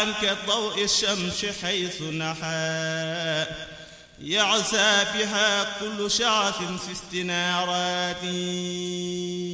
سطعا كضوء الشمس حيث نحى يعزى بها كل شعث في استنارات